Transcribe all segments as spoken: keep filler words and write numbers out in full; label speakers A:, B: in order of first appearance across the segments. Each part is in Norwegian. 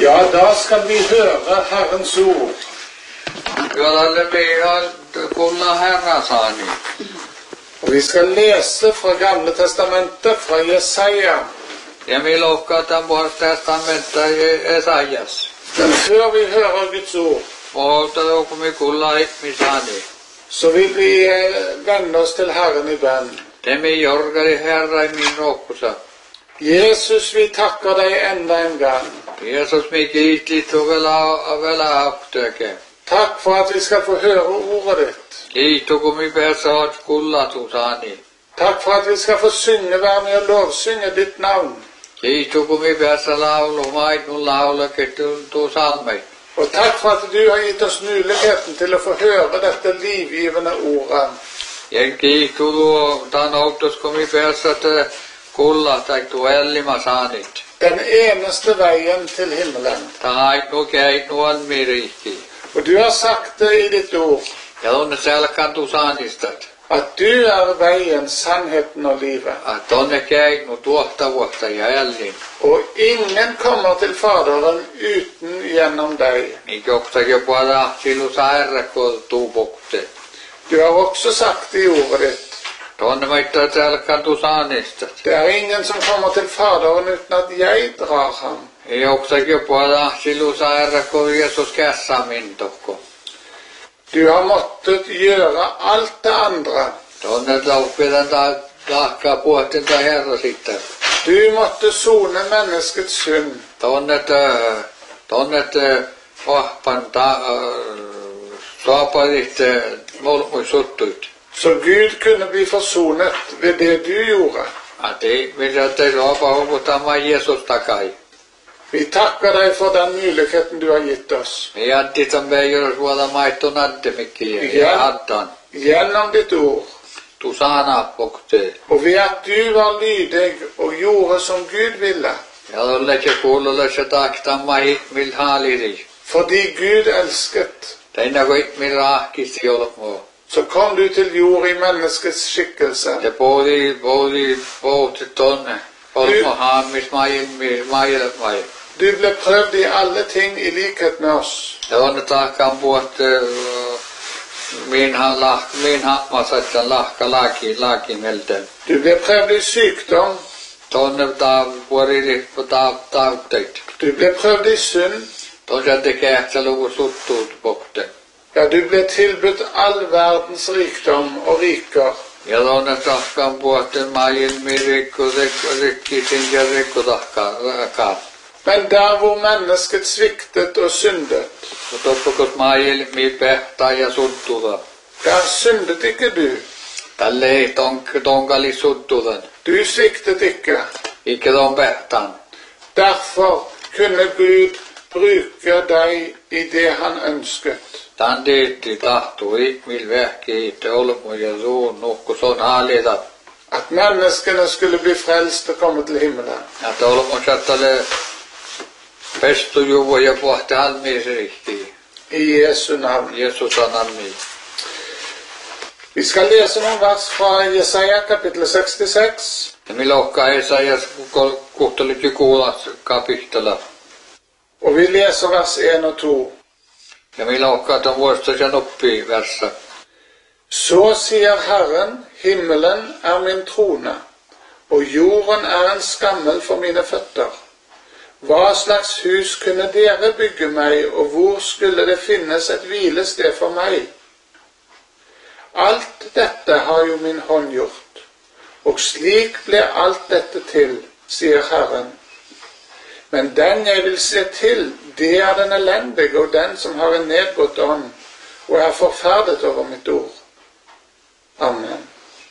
A: Ja, da skal vi høre Herrens ord.
B: Jollalle meidän kuulla Herrasani.
A: Og vi skal lese fra Gamle Testamentet, fra Jesaja.
B: Ja vi lohkataan Puolesta testamenta Esaias.
A: Men før vi hører Guds ord,
B: Mutta kun me kuulla ihmisani.
A: så vil vi vende oss til Herren i bønn.
B: Te me jorgari Herra i min rohkusa.
A: Jesus, vi takker deg enda en gang.
B: Jeesus me kiitit uvela vela auteke.
A: Takk for at vi skal få høre ordet ditt.
B: Kiitos kun me pääsät kullatusani.
A: Takk for at vi skal få synge, være med og lovsynge ditt navn.
B: Kiitos kun me pääsät laulumaan nu laulaket tu salmeit.
A: Og takk for at du har gitt oss muligheten til å få høre dette livgivende ordet.
B: Ja kiitos tämän autos kun me pääsät kulla tai tuellima saanit.
A: Den eneste veien til himmelen.
B: Tai nu käy nuon mirikki.
A: Og du har sagt det i ditt ord,
B: Ja tonne selkan tu saanistat.
A: at du er veien, sannheten og livet.
B: Att tonne käy nu tuohta vuotta ja ällin.
A: Og ingen kommer til Faderen uten gjennom deg.
B: Niin joksakin puolella silu sairrakko tuupokte.
A: Du har også sagt i ordet ditt,
B: Tonne maittaa selkan tu saanistat.
A: det er ingen som kommer til Faderen uten at jeg drar ham.
B: Joksakin puolella silu sairrakko Jeesus kässamin tokko.
A: Du har måttet gjøre alt det andre.
B: Tonne laupidan ta lahkaa puhtin ta Herra sitten.
A: Du måtte sone menneskets synd.
B: Tonne tonne vahpan ta saapadit molmui suttuit.
A: Så Gud kunne bli forsonet ved det du gjorde.
B: Att ei mitä te saapa hukuttamaan Jeesus takai.
A: Vi takker deg for den muligheten du har gitt oss.
B: Me jattitan meijor suola maitto naddemikki
A: Ja.
B: ja addan.
A: Gjennom ditt ord.
B: Tu saana pokte.
A: Og ved at du var lydig og gjorde som Gud ville.
B: Ja tolle se kuulolle se taaktan mai mil haaliri.
A: Fordi Gud elsket,
B: Teina kun mil rahkisti olmo.
A: så kom du til jord i menneskets skikkelse.
B: Te poodi poodi pooti tonne. Olmo haamis maijimmi mailet mai.
A: Du ble prøvd i alle ting i likhet med oss.
B: Ja tonne taakkaan puotte min ha lahk min hammasatsan lahka laki laki melten.
A: Du ble prøvd i sykdom.
B: Tonne ta puorili ta tauteit.
A: Du ble prøvd i synd.
B: Tonne te kähtsäluku suttuut pokte.
A: Ja, du ble tilbudt all verdens rikdom og riker.
B: Ja tonne tahkaan puotten maijimmi rikku rikku rikkisin ja rikku tahkaan.
A: Men der hvor mennesket sviktet og syndet,
B: Ja toppukos maijimmi pehtaa ja suttuta.
A: der syndet ikke du.
B: Tälle ei tonk tonkali suttutan.
A: Du sviktet ikke.
B: Ikke ton pehtaan.
A: Derfor kunne Gud bruke deg i det han ønsket.
B: Tän tiitti tahtui mil vähkiit olmu ja suun nuhkus on haalitat.
A: At menneskene skulle bli frelst og komme til himmelen.
B: Ja olmu sattale pestujuvo ja pohti halmiisrihti.
A: I Jesu navn.
B: Jeesus anammi.
A: Vi skal lese noen vers fra Jesaja kapittel sekstiseks.
B: Ja mi lohkaa Esaias kuhtelikki kuulas kapihtala.
A: Og vi leser vers en og to.
B: Ja mi lohkaa ton vuosta sen oppii versa.
A: Så sier Herren, himmelen er min trone, og jorden er en skammel for mine føtter. Hva slags hus kunne dere bygge meg, og hvor skulle det finnes et hvilested for meg? Alt dette har jo min hånd gjort, og slik ble alt dette til, sier Herren. Men den jeg vil se til, det er den elendige og den som har en nedgått ånd, og er forferdet over mitt ord. Amen.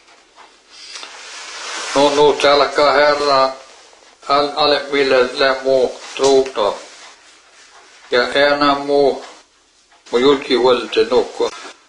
B: No nyt alkaa Herra al, alle mille muu truuto. Ja enää muu mu julki vuolte nukko.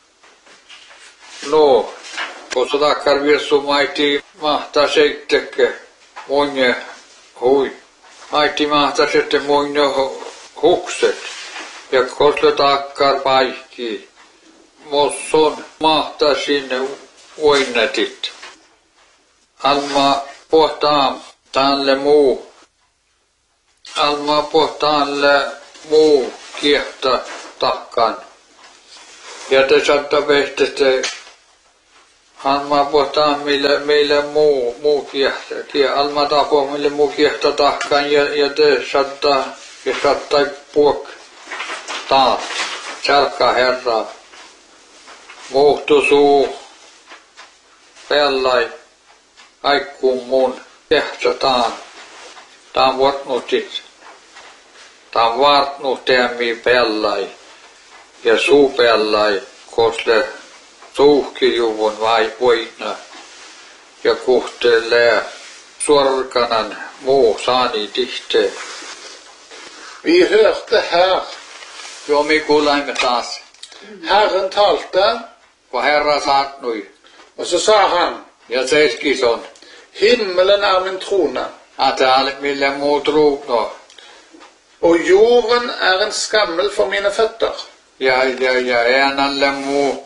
B: No, koska takkar virsu maiti mahtaa seittekke monje hui. Maiti mahtaa sitten monje hukset. Ja koska takkar paikki. Mosson mahtaa sinne uinnetit. Alma pohtaa tälle muu. alma pohtaanle muu kiehtä takkaan. Ja te saattaa vehteste alma pohtaan mille meille muu muu kiehtä. Kie alma tapo mille muu kiehtä takkaan ja ja te saattaa ja saattaa puok taat. Salka Herra. Muhtu suu. Pellai. Aikkuun mun kehtsataan. Tää on vuotnutit. Tää on vartnut teemi pellai. Ja suu pellai. Kosle suuhkijuvun vai voina. Ja kuhtelee sorkanan muu saani tihte.
A: Vi hørte her
B: Jo mi kuulaimme taas.
A: Herren talte,
B: Kun Herra saatnui.
A: og så sa han,
B: Ja seiskis on.
A: himmelen er min trone,
B: Että alle mille muu truukno.
A: og jorden er en skammel for mine føtter.
B: Ja, ja, ja äänalle muu.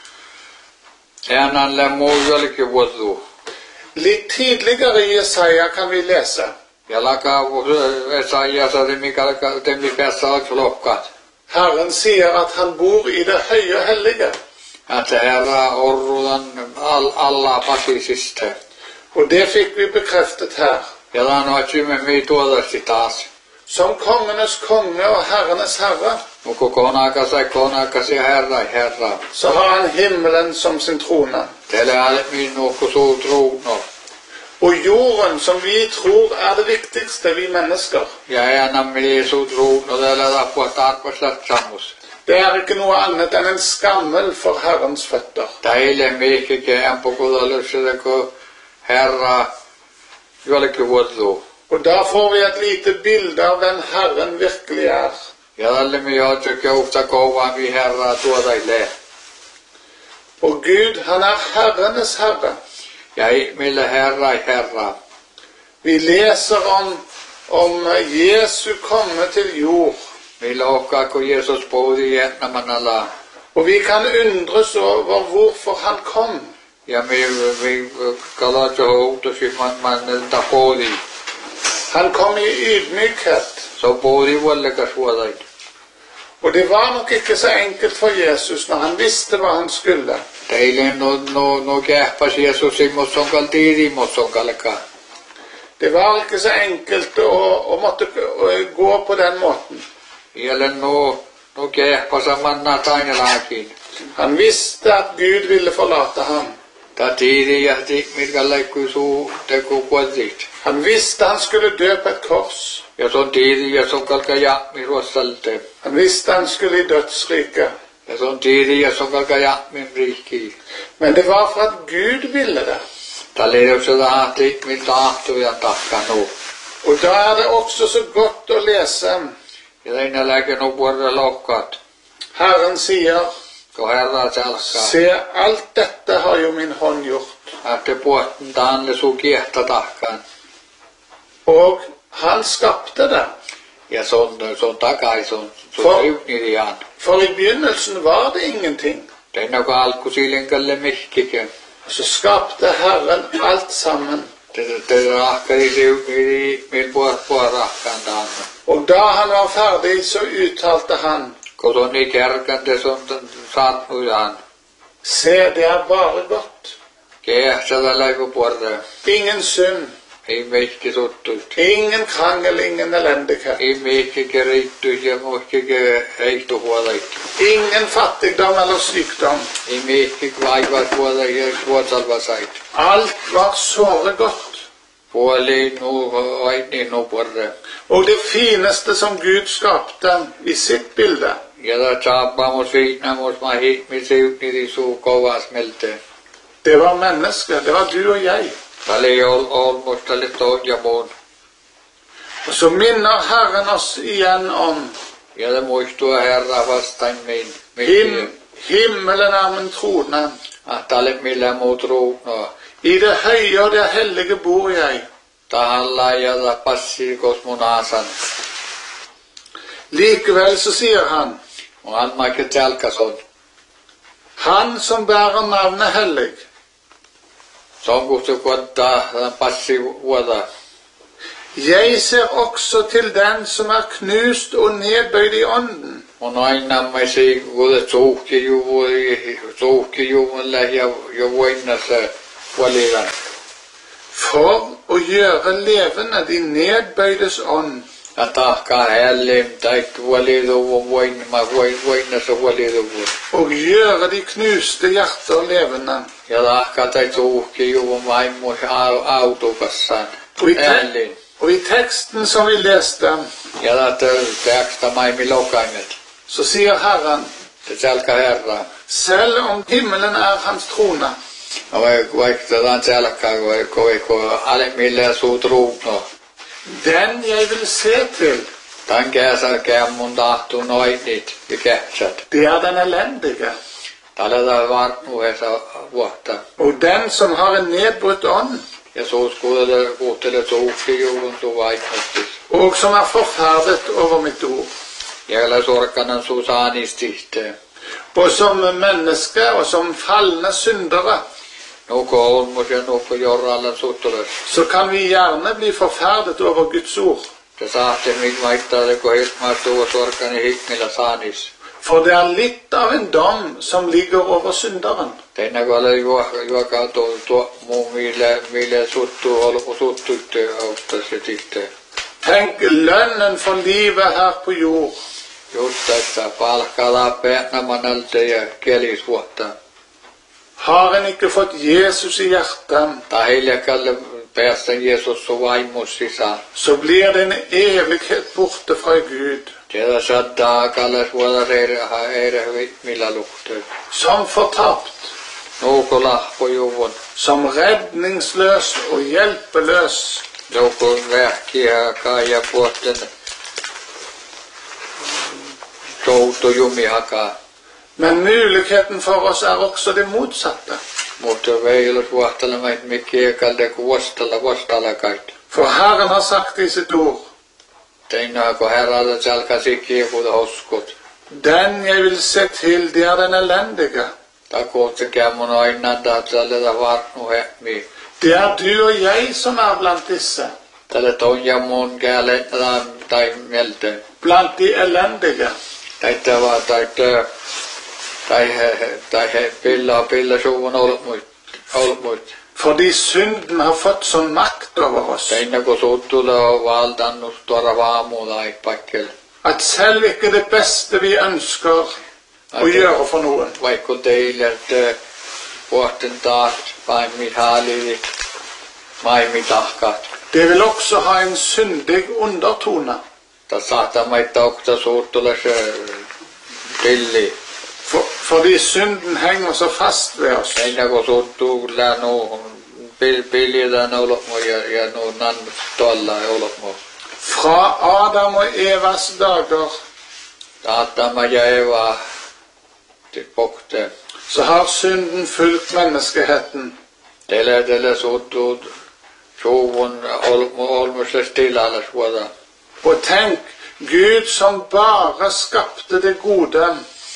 B: Äänalle muu jolkivuotu.
A: Litt tidligere i Jesaja kan vi lese,
B: Ja lakavu Esaiassa temi päässä lokkat.
A: Herren sier at han bor i det høye og hellige,
B: Että Herra orrudan all, alla pasisista.
A: og det fikk vi bekreftet her.
B: Ja lanoitsimme mi tuodasti taas.
A: Som kongenes konge og herrenes herre,
B: Muko konakas ja konakas ja Herra Herra.
A: så har han himmelen som sin trone.
B: Teille alle minun kun suu truukno.
A: Og jorden, som vi tror er det viktigste, vi mennesker,
B: Ja äänamme Jeesu truukno teille tappua tarpaslat sammus.
A: det er ikke noe annet enn en skammel for Herrens føtter.
B: Teille mihikin ampukudalusille kun Herra jolkivuotu.
A: Og da får vi et lite bilde av hvem Herren virkelig er.
B: Ja tälle mi ootsukke uhta kouvaa mi Herraa tuotaille.
A: Og Gud, han er herrenes herre.
B: Ja ihmille Herra Herra.
A: Vi leser om, om Jesu komme til jord,
B: Millä ohkaa kun Jeesus puhuti jätnämänala.
A: og vi kan undres over hvorfor han kom.
B: Ja mi mi kalatso outosi man man tapodi.
A: Han kom i ydmykhet,
B: So puhuti vuollekas vuotait.
A: og det var nok ikke så enkelt for Jesus når han visste hva han skulle.
B: Teille no no no kähpäs Jeesus immossongal tiirimmossongalka.
A: Det var ikke så enkelt å, å måtte gå på den måten.
B: Iälle no no kähpäs manna tainelaakin.
A: Han visste at Gud ville forlate ham.
B: Ta tiiri ja tikmirkan laikkui suu teku kuotit.
A: Han visste han skulle dø på et kors.
B: Ja se on tiiri ja se on kalka jahmi ruossalte.
A: Han visste han skulle i dødsriket.
B: Ja se on tiiri ja se on kalka jahmin riikki.
A: Men det var for at Gud ville det.
B: Tälle ei ole se tahti, min tahtoja takkanu.
A: Og da er det også så godt å lese.
B: Ja teine läke no puolella lokkaat.
A: Herren sier,
B: Kun Herra salkaa.
A: se, alt dette har jo min hånd gjort.
B: Että puotten taanne suu kiehtä tahkaan.
A: Og han skapte det.
B: Ja se on, se on takai, se on, se
A: For-
B: on riutniriaan.
A: For i begynnelsen var det ingenting.
B: Teine kun alku silinkalle mihkikin.
A: Og så skapte Herren alt sammen.
B: Te, te rahkari riutniri, mil puolet puolet rahkaan taanne.
A: Og da han var ferdig, så uttalte han,
B: Kun se on niin kärkänte, se on saatnujaan.
A: se, det er bare godt.
B: Keehtsä läiku puolet.
A: Ingen synd,
B: Ei mihki suttuit.
A: ingen krangel, ingen elendighet.
B: Ei mihki riittyis ja muhki reittu huolait.
A: Ingen fattigdom eller sykdom.
B: Ei mihki vaivas huolait ja suotsalvasait.
A: Alt var såre godt.
B: Puoli nu aini nu puolet.
A: Og det fineste som Gud skapte i sitt bilde,
B: Ja ta saappamus viitnamus ma hiihmi siutniri suu kovas melte.
A: det var mennesket, det var du og jeg.
B: Tälle ei ol, olmus tälle toja muun.
A: Og så minner Herren oss igjen om,
B: Ja te muistua Herra vastain min.
A: him, himmelen er min trone.
B: Ah, tälle millä muut ruuknoa.
A: I det høye og det hellige bor jeg.
B: Tahalla ja ta passikos mun aasan.
A: Likevel så sier han,
B: Mun anmaike tjalkason.
A: han som bærer navnet hellig,
B: Se on kuhtu kuottaa passi vuota.
A: Jeg ser også til den som er knust og nedbøyd i ånden.
B: On aina mai se kuule tuhki juvu tuhki juvulle ja ja voinnassa valiran.
A: For å gjøre levende de nedbøydes ånd.
B: Ja tahka hellim tai validu voin ma voin voinnassa validu.
A: Og gjøre de knuste hjerter levende.
B: Ja tahka tai tuhki juvu mai mo autokassan.
A: Og i, te og i teksten som vi leste,
B: ja det teksta mai mi lokaimet.
A: Så sier Herren, selv om himmelen er hans trone, den jeg vil se til, det er den elendige, og den som har en nedbrutt ånd, og som er forferdet over mitt ord. Og som menneske og som falne syndere, så kan vi gjerne bli forferdet over Guds ord. For det er litt av en dom som ligger over synderen. Tenk lønnen for livet her på jord. Har en ikke fått Jesus i hjertet, så blir det en evighet borte fra Gud. Som fortapt, som redningsløs og hjelpeløs. Men muligheten for oss er også det motsatte. For Herren har sagt i sitt ord, den jeg vil se til, det er den elendige. Det er du og jeg som er blant disse. Blant de elendige.
B: Dette var dette dette pilla pilla sjoen olmut.
A: Fordi synden har fått sånn makt over oss. At selv ikke det beste vi ønsker å gjøre for noen, det vil også ha en syndig undertone. For, fordi synden henger så fast ved oss. Fra Adam og Evas dager så har synden fulgt menneskeheten. Og tenk, Gud som bare skapte det gode,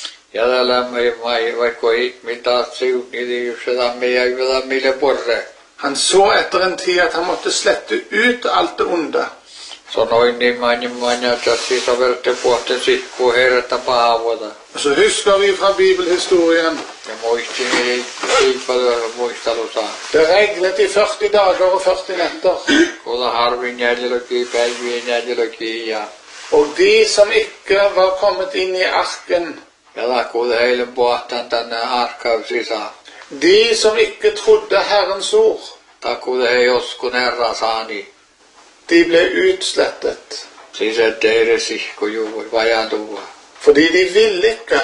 A: han så etter en tid at han måtte slette ut alt det onde. Og så husker vi fra bibelhistorien, det regnet i førti dager og førti netter. Og de som ikke var kommet inn i arken, de som ikke trodde Herrens ord, de ble utslettet. Fordi de ville ikke.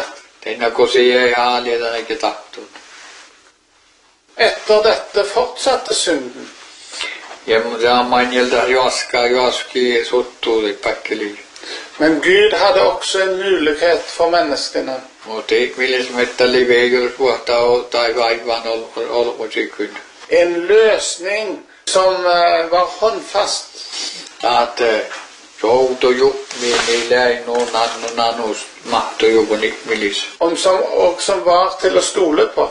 A: Etter dette fortsatte synden. Men Gud hadde også en mulighet for menneskene. En løsning som var håndfast. Om som, og som var til å stole på.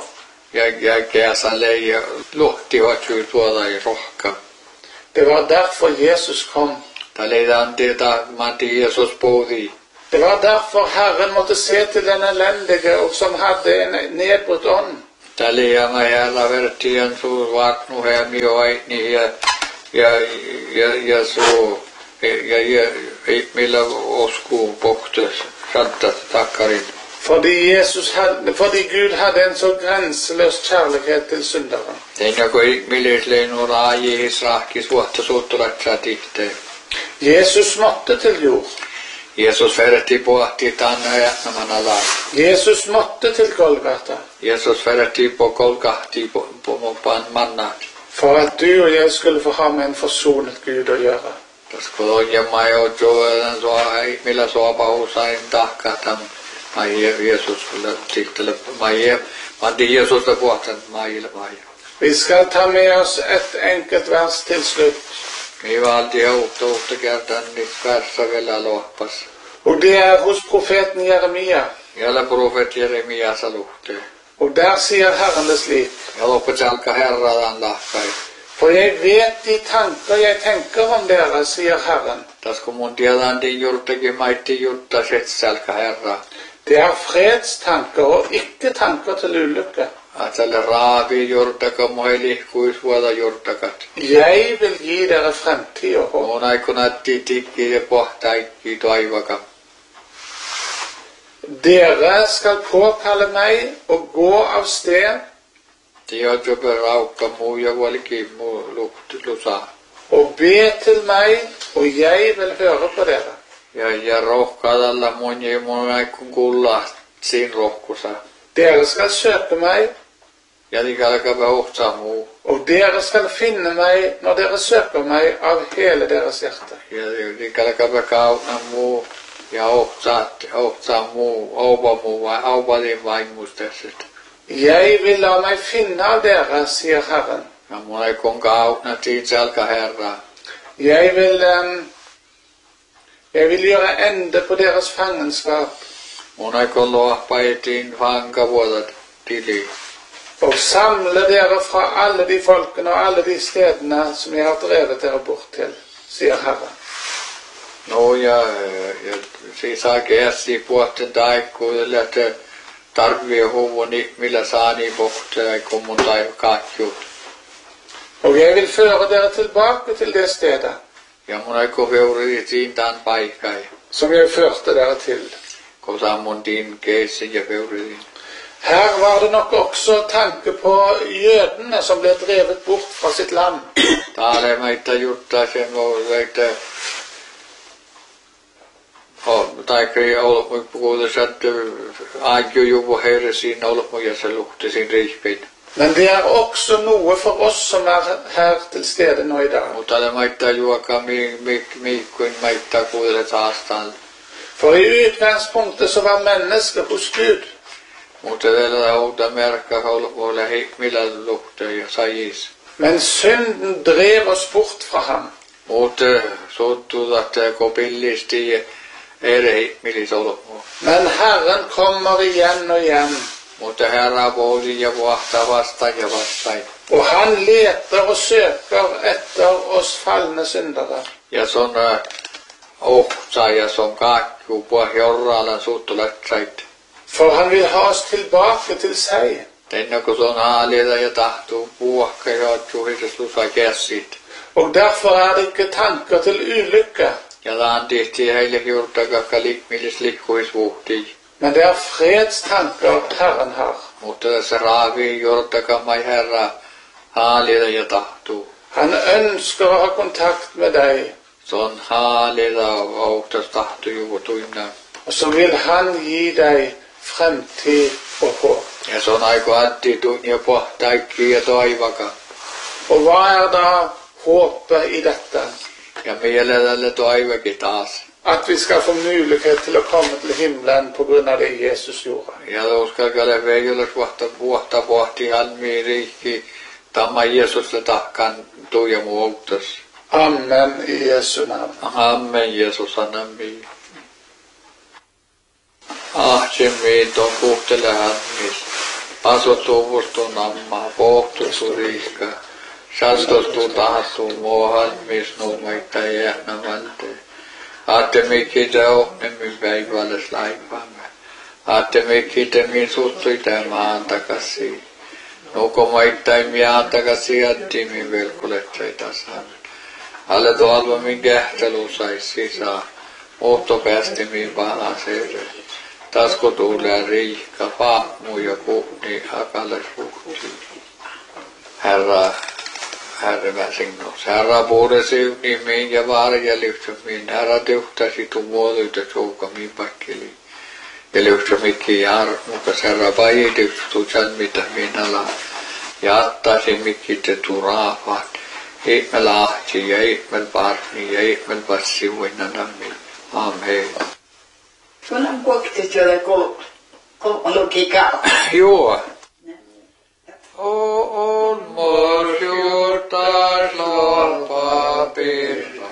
A: Det var derfor Jesus kom.
B: Talidan det mati Jesus podi.
A: Det var derfor Herren måtte se til den elendige og som hadde en nedbrutt ånd.
B: Talia Herra vertian su vaknu hemi oaini ja ja ja ja så ja ja millä osku pohtus santa takkarin.
A: Fordi Jesus hadde, fordi Gud hadde en så grenseløs kjærlighet til synderen.
B: Tenja koi millislein ora Jehisrakis vuotta suuttulatsat itse.
A: Jesus måtte til jord.
B: Jesus verti pohti tanna jätnamanala.
A: Jesus måtte til Golgata.
B: Jesus verti på Golgati på på pan manna.
A: For at du og jeg skulle få ha med en forsonet Gud å gjøre.
B: Taskoja mai ojo så ai millä so pausain tahkatan. Mai Jesus skulle tittele mai mandi Jesus det pohtan mai mai.
A: Vi skal ta med oss et enkelt vers til slutt.
B: Vi valde ut och återgärdan i versa väl loppas.
A: Og det er hos profeten Jeremia.
B: Jällä profet Jeremia saluhte.
A: Og der sier Herren det slik.
B: Ja loppas alka herradan lahkai.
A: For jeg vet de tanker jeg tenker om dere, sier Herren.
B: Tas kun mun tiedän din jurtakin maitti jutta setsalka herra.
A: Det er fredstanker og ikke tanker til ulykke.
B: Atsalle raavi jurtaka moili kuisvuota jurtakat.
A: Jeg vil gi dere fremtid og håp.
B: Mun aikunatti tikki ja pohtaikki toivaka.
A: Dere skal påkalle meg og gå av sted.
B: Tiojope raukka muu ja vuolikin muu lusa.
A: Og be til meg, og jeg vil høre på dere.
B: Ja ja rohkaadalla mun ja mun aikun kulla siin rohkusa.
A: Dere skal søke meg,
B: Ja likalaka behohtsa muu.
A: og dere skal finne meg når dere søker meg av hele deres hjerte.
B: Ja likalaka bekautna muu. Ja ohtsaat, ohtsa muu, aupa muu vai aupa din vaimustesset.
A: Jeg vil la meg finne av dere, sier Herren.
B: Ja mun aikun kautna tiitsalka herra.
A: Jeg vil, um, jeg vil gjøre ende på deres fangenskap,
B: Mun aikun lohpaitiin fankavuotat tili.
A: og samle dere fra alle de folkene og alle de stedene som jeg har drevet dere bort til, sier Herren.
B: No ja, ja siis keäsi puotten taikkuille, että tarvii huvuni millä saani pohtia aikun mun tai katjut.
A: Og jeg vil føre dere tilbake til det stedet
B: Ja mun aikun feuri siintaan paikkai.
A: som jeg førte dere til.
B: Kun saa mun din keissin ja feuri.
A: Her var det nok også tanke på jødene som ble drevet bort fra sitt land.
B: Täällä meitä juttaa sen että tai ei ollut kuulisi, että ajo juvo heire siinä ollut ja se lukti siinä riihpein.
A: Men det er også noe for oss som er her til stede nå i dag.
B: Mutta täällä meitä juokaa miikkuin meitä kuulisi taastaan.
A: For i utgangspunktet så var mennesket hos Gud.
B: Mutta täällä outa merkka ollut millä lukti ja sajis.
A: Men synden drev oss bort fra ham.
B: Mutta suuttuu, että kopillisti ja eri millis ollut.
A: Men Herren kommer igjen og igjen.
B: Mutta herra voisi ja vuohtaa vastaan ja vastaan.
A: Og han leter og søker etter oss falne syndere.
B: Ja se on ohtsa ja se on kakku pohjorraalan suuttulätsait.
A: For han vil ha oss tilbake til seg.
B: Tänne kun se on haalida ja tahtuu puohka ja otsuhises lusa käsit.
A: Og derfor er det ikke tanker til ulykke.
B: Ja laan tihti heille juurtakakka millis likkuis vuhtii.
A: Men det er fredstanker Herren har.
B: Mutta tässä raavii juurtakamai herra haalida ja tahtuu.
A: Han ønsker å ha kontakt med deg.
B: Se on haalida ohtas tahtuu juvutuinna.
A: Og så vil han gi deg fremtid og håp.
B: Ja se on aiku attitun ja pohtaikki ja toivaka.
A: Og hva er da håpet i dette?
B: Ja mielellälle toivakin taas.
A: At vi skal få mulighet til å komme til himmelen på grunn av det Jesus gjorde.
B: Ja uskalkale veijolle vuotta vuotta pohti halmiin riikki. Tamma Jeesusta tahkan tuja muuttas.
A: Amen i Jesu navn.
B: Amen Jeesus anami. Ah, Jimmy, ton kuhtele hännis. Aso tuvustun amma, pohtu suriska. Sastostu tahtu mohan misnu maikka jähnä vante. Aatte mikitä ohnemmin päiväläs laipamme. Aatte mikitä min suttui tämän takaisin. Nuko maittain miaan takaisin jättimin velkoletsai tasan. Alle tuolva min kähtelu sais sisään. Muutto päästi min palasere. Tasko tulee riikka pahmu ja kuhni hakalle suhti. Herra, Herra välsignus. Herra puhdesi nimiin ja varjelyhtymiin. Herra tyhtäsi tumuolita soukamiin pakkeliin. Ja lyhtymikin jarmukas. Herra pajityhtu sen mitä minä ja attasi mikki te turaafat. Ihme lahti ja ihme parni ja ihme passi vuinanammin. Amen.
C: Kun on kuokti siellä ko ko luki kau.
B: Joo. On morsiutas lopapir